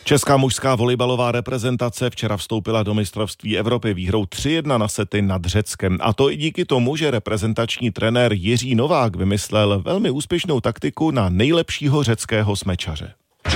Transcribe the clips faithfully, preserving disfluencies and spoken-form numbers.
Česká mužská volejbalová reprezentace včera vstoupila do mistrovství Evropy výhrou tři jedna na sety nad Řeckem. A to i díky tomu, že reprezentační trenér Jiří Novák vymyslel velmi úspěšnou taktiku na nejlepšího řeckého smečaře.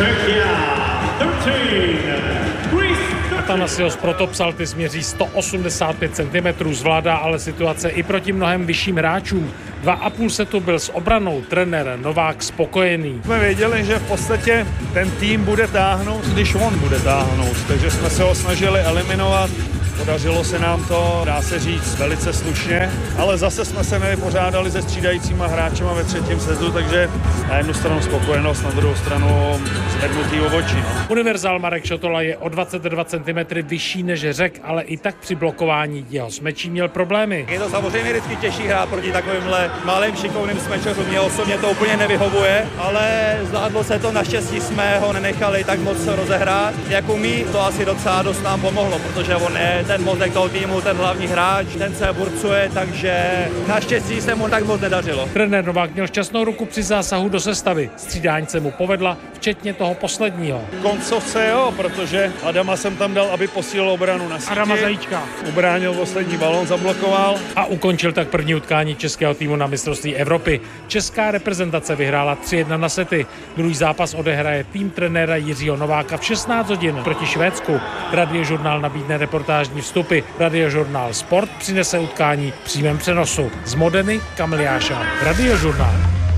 Atanasios Protopsaltis měří sto osmdesát pět centimetrů, zvládá ale situace i proti mnohem vyšším hráčům. Dva a půl setu byl s obranou trenér Novák spokojený. Jsme věděli, že v podstatě ten tým bude táhnout, když on bude táhnout, takže jsme se ho snažili eliminovat. Podařilo se nám to, dá se říct, velice slušně, ale zase jsme se nevypořádali se střídajícíma hráčema ve třetím setu, takže na jednu stranu spokojenost, na druhou stranu zvednutý obočí. No. Univerzál Marek Šotola je o dvacet dva centimetrů vyšší než Řek, ale i tak při blokování jeho smečí měl problémy. Je to samozřejmě vždycky těžší hrát proti takovýmhle malým šikovným smečařům. Mě osobně to úplně nevyhovuje, ale zvládlo se to, naštěstí jsme ho nenechali tak moc rozehrát. Jak umí, to asi docela dost nám pomohlo, protože on je ten mozek toho týmu, ten hlavní hráč, ten se burcuje, takže naštěstí se mu tak moc nedařilo. Trenér Novák měl šťastnou ruku při zásahu do sestavy. Střídání se mu povedla, včetně toho posledního. Koncovce jo, protože Adama jsem tam dal, aby posílil obranu na síti. Adama Zajíčka. Ubránil poslední balón, zablokoval. A ukončil tak první utkání českého týmu na mistrovství Evropy. Česká reprezentace vyhrála tři jedna na sety. Druhý zápas odehraje tým trenéra Jiřího Nováka v šestnáct hodin proti Švédsku. Radiožurnál nabídne reportážní vstupy. Radiožurnál Sport přinese utkání v přímém přenosu. Z Modeny Kamiliáša. Radiožurnál.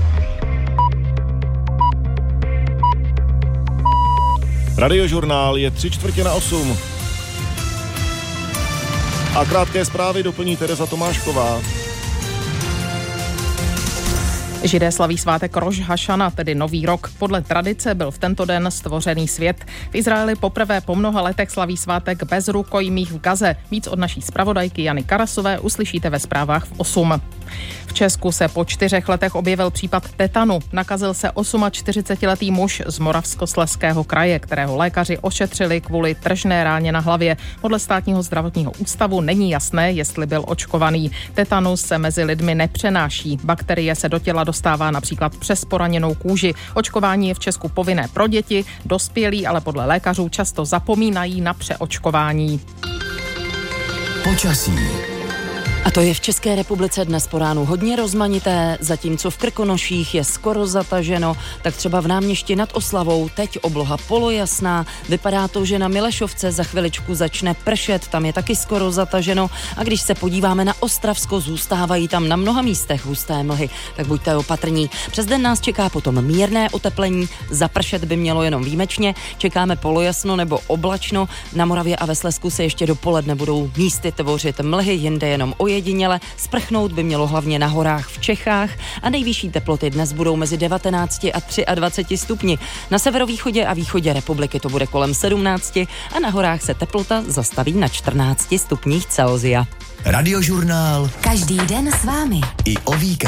Radiožurnál je tři čtvrtě na osm. A krátké zprávy doplní Tereza Tomášková. Židé slaví svátek Roš Hašana, tedy Nový rok. Podle tradice byl v tento den stvořený svět. V Izraeli poprvé po mnoha letech slaví svátek bez rukojmích v Gaze. Víc od naší zpravodajky Jany Karasové uslyšíte ve zprávách v osm. V Česku se po čtyřech letech objevil případ tetanu. Nakazil se čtyřicetiosmiletý muž z Moravskoslezského kraje, kterého lékaři ošetřili kvůli tržné ráně na hlavě. Podle státního zdravotního ústavu není jasné, jestli byl očkovaný. Tetanus se mezi lidmi nepřenáší. Bakterie se do těla dostává například přes poraněnou kůži. Očkování je v Česku povinné pro děti, dospělí ale podle lékařů často zapomínají na přeočkování. Počasí. A to je v České republice dnes po ránu hodně rozmanité, zatímco v Krkonoších je skoro zataženo, tak třeba v Náměšti nad Oslavou teď obloha polojasná. Vypadá to, že na Milešovce za chviličku začne pršet, tam je taky skoro zataženo. A když se podíváme na Ostravsko, zůstávají tam na mnoha místech husté mlhy, tak buďte opatrní. Přes den nás čeká potom mírné oteplení, zapršet by mělo jenom výjimečně, čekáme polojasno nebo oblačno. Na Moravě a ve Slezsku se ještě dopoledne budou místy tvořit mlhy, jinde jenom ojediněle. Sprchnout by mělo hlavně na horách v Čechách a nejvyšší teploty dnes budou mezi devatenácti a dvaceti třemi stupni. Na severovýchodě a východě republiky to bude kolem sedmnácti a na horách se teplota zastaví na čtrnácti stupních Celsia. Radiožurnál. Každý den s vámi. I o víkendu.